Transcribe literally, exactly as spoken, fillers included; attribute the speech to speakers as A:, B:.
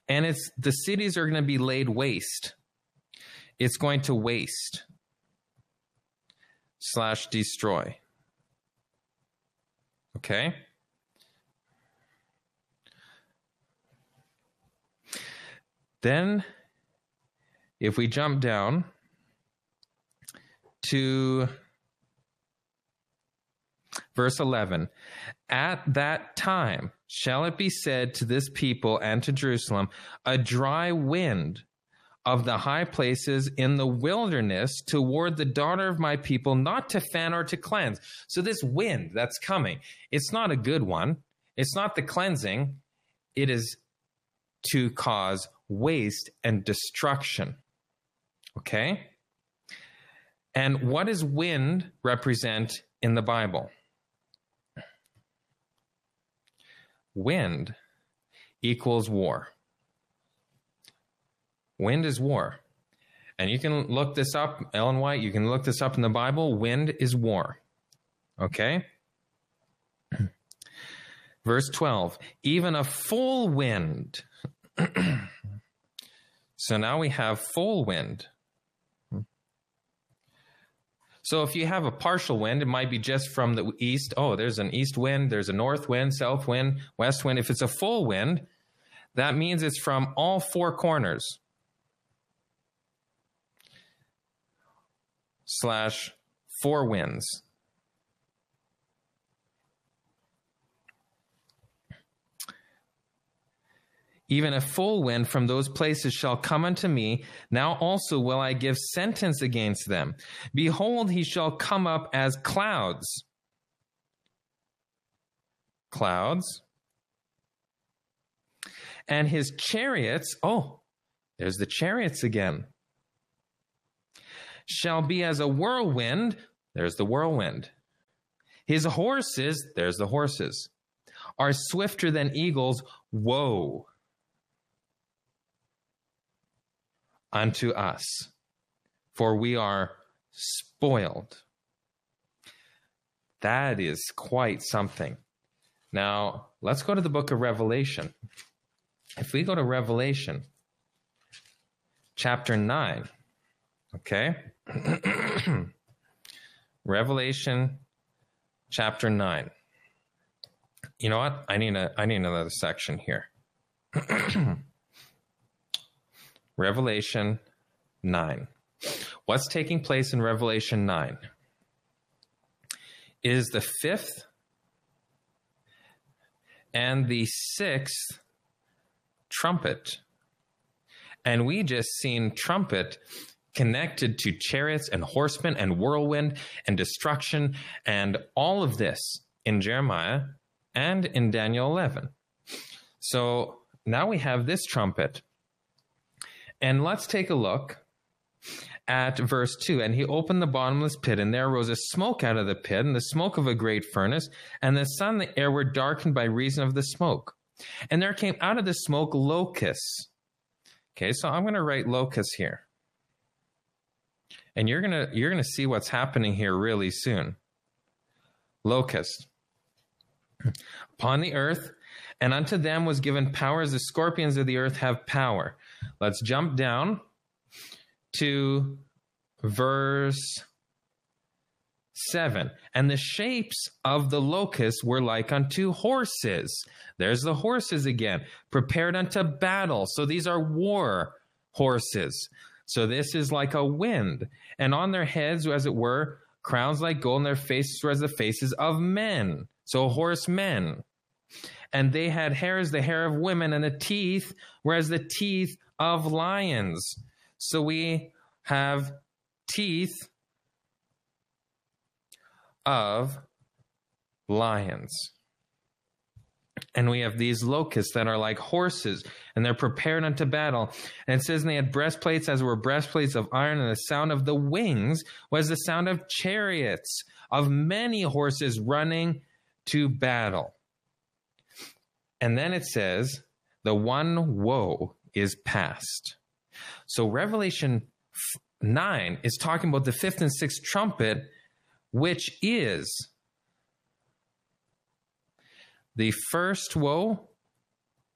A: And it's the cities are going to be laid waste. It's going to waste slash destroy. Okay? Then, if we jump down to verse eleven, at that time shall it be said to this people and to Jerusalem, a dry wind of the high places in the wilderness toward the daughter of my people, not to fan or to cleanse. So this wind that's coming, it's not a good one. It's not the cleansing. It is to cause waste and destruction. Okay? And what does wind represent in the Bible? Wind equals war. Wind is war. And you can look this up, Ellen White, you can look this up in the Bible. Wind is war. Okay? Verse twelve, even a full wind. So now we have full wind. So if you have a partial wind, it might be just from the east. Oh, there's an east wind, there's a north wind, south wind, west wind. If it's a full wind, that means it's from all four corners. Slash four winds. Even a full wind from those places shall come unto me. Now also will I give sentence against them. Behold, he shall come up as clouds. Clouds. And his chariots, oh, there's the chariots again. Shall be as a whirlwind. There's the whirlwind. His horses, there's the horses, are swifter than eagles. Woe unto us, for we are spoiled. That is quite something. Now, let's go to the book of Revelation. If we go to Revelation, chapter nine, okay? Revelation, chapter nine. You know what? I need a, I need another section here. Revelation nine. What's taking place in Revelation nine? Is the fifth and the sixth trumpet. And we just seen trumpet connected to chariots and horsemen and whirlwind and destruction and all of this in Jeremiah and in Daniel eleven. So now we have this trumpet. And let's take a look at verse two. And he opened the bottomless pit, and there arose a smoke out of the pit, and the smoke of a great furnace, and the sun and the air were darkened by reason of the smoke. And there came out of the smoke locusts. Okay, so I'm going to write locusts here. And you're going to you're going to see what's happening here really soon. Locust. Upon the earth, and unto them was given power as the scorpions of the earth have power. Let's jump down to verse seven. And the shapes of the locusts were like unto horses. There's the horses again. Prepared unto battle. So these are war horses. So this is like a wind. And on their heads, as it were, crowns like gold, and their faces were as the faces of men. So horsemen. And they had hair as the hair of women, and the teeth were as the teeth of lions. So we have teeth of lions. And we have these locusts that are like horses, and they're prepared unto battle. And it says, and they had breastplates as were breastplates of iron, and the sound of the wings was the sound of chariots, of many horses running to battle. And then it says, the one woe is past. So Revelation nine is talking about the fifth and sixth trumpet, which is the first woe